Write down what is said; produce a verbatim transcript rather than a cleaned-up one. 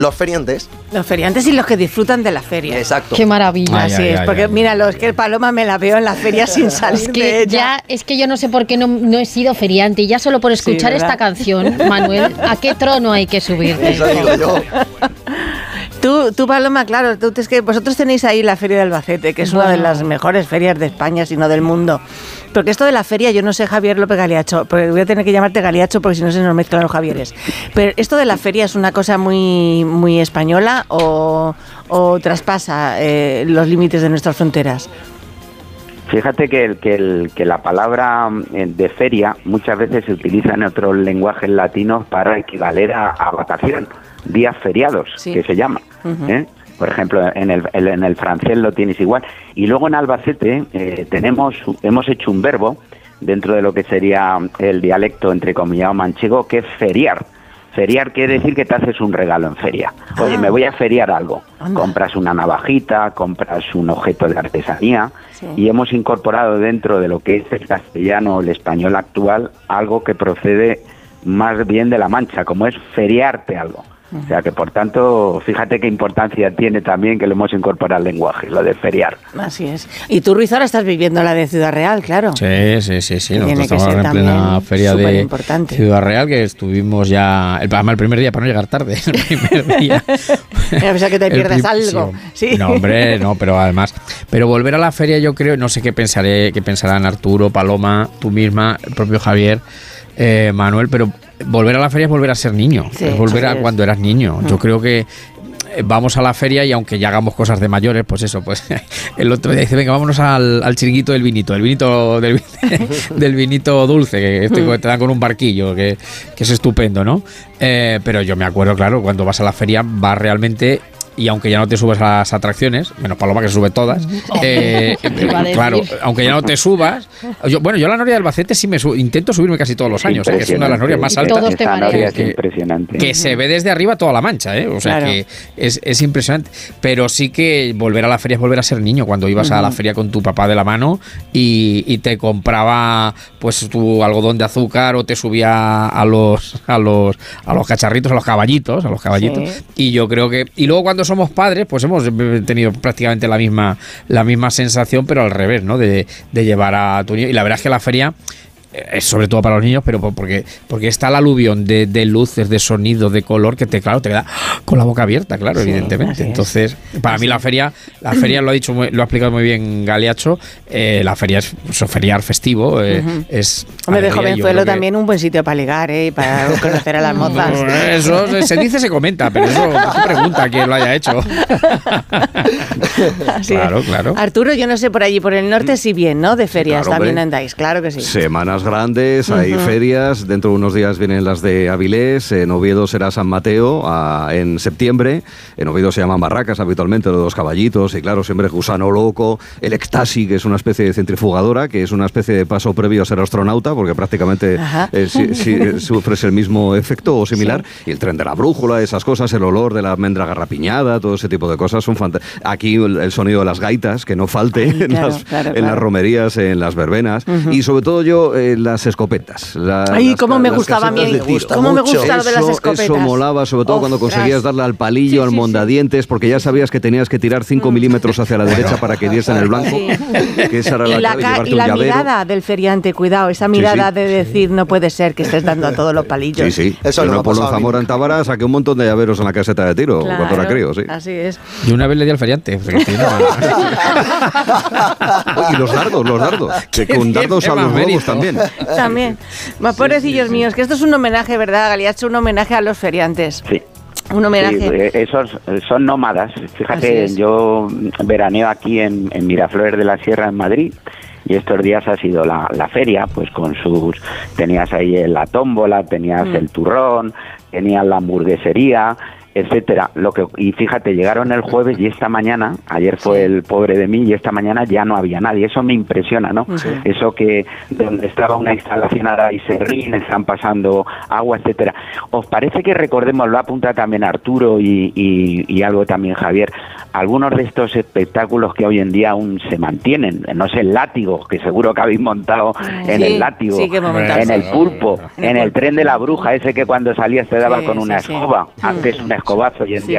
Los feriantes. Los feriantes y los que disfrutan de la feria. Exacto. Qué maravilla. Así ay, es, ay, porque ay, míralo, es que Paloma me la veo en la feria sin salir es que de ella. Ya, es que yo no sé por qué no, no he sido feriante. Y ya solo por escuchar sí, esta canción, Manuel, ¿a qué trono hay que subirte? Eso digo yo. Tú, tú, Paloma, claro, tú, es que vosotros tenéis ahí la Feria de Albacete, que es bueno. una de las mejores ferias de España, si no del mundo. Porque esto de la feria, yo no sé, Javier López Galiacho, porque voy a tener que llamarte Galiacho porque si no se nos mezclan los Javieres. Pero esto de la feria es una cosa muy, muy española o, o traspasa eh, los límites de nuestras fronteras. Fíjate que, el, que, el, que la palabra de feria muchas veces se utiliza en otros lenguajes latinos para equivaler a, a vacación, días feriados, sí. que se llama. Uh-huh. ¿eh? Por ejemplo, en el, en el francés lo tienes igual. Y luego en Albacete eh, tenemos, hemos hecho un verbo dentro de lo que sería el dialecto entrecomillado manchego, que es feriar. Feriar quiere decir que te haces un regalo en feria. Oye, ah. me voy a feriar algo. Anda. Compras una navajita, compras un objeto de artesanía, sí. y hemos incorporado dentro de lo que es el castellano o el español actual algo que procede más bien de la Mancha, como es feriarte algo. O sea que, por tanto, fíjate qué importancia tiene también que lo hemos incorporado al lenguaje, lo de feriar. Así es. Y tú, Ruiz, ahora estás viviendo la de Ciudad Real, claro. Sí, sí, sí. sí. Nosotros estamos ahora en plena feria de Ciudad Real, que estuvimos ya, el, el primer día, para no llegar tarde, el primer día. A pesar que te pierdes algo. Sí. Sí. No, hombre, no, pero además, pero volver a la feria yo creo, no sé qué pensaré, qué pensarán Arturo, Paloma, tú misma, el propio Javier, eh, Manuel, pero volver a la feria es volver a ser niño, sí, es volver a cuando eras niño. Mm. Yo creo que vamos a la feria y aunque ya hagamos cosas de mayores, pues eso, pues el otro día dice, venga, vámonos al, al chiringuito del vinito, el vinito del, del vinito dulce, que este, te dan con un barquillo, que, que es estupendo, ¿no? Eh, pero yo me acuerdo, claro, cuando vas a la feria vas realmente... Y aunque ya no te subes a las atracciones, menos Paloma que se sube todas, eh, claro, aunque ya no te subas, yo, bueno, yo a la Noria de Albacete sí me subo, intento subirme casi todos los años, ¿eh? Que es una de las norias más altas. Todos te que, que, impresionante. que se ve desde arriba toda la Mancha, ¿eh? O sea claro. que es, es impresionante. Pero sí que volver a la feria es volver a ser niño, cuando ibas uh-huh. a la feria con tu papá de la mano y, y te compraba pues tu algodón de azúcar o te subía a los a los a los cacharritos, a los caballitos, a los caballitos. Sí. Y yo creo que y luego cuando somos padres, pues hemos tenido prácticamente la misma la misma sensación, pero al revés, ¿no? De, de llevar a tu niño. Y la verdad es que la feria es sobre todo para los niños, pero porque porque está el aluvión de, de luces, de sonido, de color, que te, claro, te queda con la boca abierta, claro, sí, evidentemente. Entonces, para así mí la feria, la feria lo ha dicho, muy, lo ha explicado muy bien Galiacho, eh, la feria es eso, feriar festivo, eh, uh-huh. es... Hombre, de Jovenzuelo también un buen sitio para ligar, ¿eh? Para conocer a las mozas. No, eso se dice, se comenta, pero eso se pregunta a quien lo haya hecho. Así claro, es. claro. Arturo, yo no sé, por allí, por el norte, sí bien, ¿no? De ferias claro, también hombre. Andáis, claro que sí. Semanas grandes, hay uh-huh. ferias, dentro de unos días vienen las de Avilés, en Oviedo será San Mateo a, en septiembre, en Oviedo se llaman barracas habitualmente, los dos caballitos, y claro, siempre Gusano Loco, el Ecstasy, que es una especie de centrifugadora, que es una especie de paso previo a ser astronauta, porque prácticamente eh, si, si, sufres el mismo efecto o similar, sí. y el tren de la brújula, esas cosas, el olor de la almendra garrapiñada, todo ese tipo de cosas son fantásticas. Aquí el, el sonido de las gaitas, que no falte Ay, en, claro, las, claro, en claro. las romerías, en las verbenas, uh-huh. y sobre todo yo... Eh, las escopetas. La, Ay, las, cómo me las gustaba a mí. ¿Cómo me gustaba lo de las escopetas? Eso molaba, sobre todo oh, cuando conseguías darle al palillo, sí, al sí, mondadientes, sí. porque ya sabías que tenías que tirar cinco milímetros hacia la derecha para que diese en el blanco. Sí. Que esa era la, y la, clave, llevarte y la un llavero. Mirada del feriante, cuidado, esa mirada sí, sí. de decir no puede ser que estés dando a todos los palillos. Sí, sí. Eso yo no en Pueblo Zamora, en Tábara, saqué un montón de llaveros en la caseta de tiro claro, cuando era crío, sí. Así es. Y una vez le di al feriante. Y los dardos, los dardos. Que con dardos a los huevos también. También. Más pobrecillos sí, sí, míos, que esto es un homenaje, ¿verdad, Galiacho? Un homenaje a los feriantes. Sí. Un homenaje. Sí, esos son nómadas. Fíjate, yo veraneo aquí en, en Miraflores de la Sierra, en Madrid, y estos días ha sido la, la feria, pues con sus... Tenías ahí la tómbola, tenías mm. el turrón, tenías la hamburguesería, etcétera. Lo que y fíjate, llegaron el jueves y esta mañana, ayer fue sí. el pobre de mí y esta mañana ya no había nadie. Eso me impresiona, ¿no? Sí. Eso que donde estaba una instalación ahora hay serrín, están pasando agua, etcétera. ¿Os parece que recordemos, lo apunta también Arturo y, y, y algo también Javier, algunos de estos espectáculos que hoy en día aún se mantienen? No sé, el látigo, que seguro que habéis montado sí, en el látigo, sí, en el pulpo, en el tren de la bruja, ese que cuando salías te daba sí, con una sí, escoba, sí. antes una escobazo y en día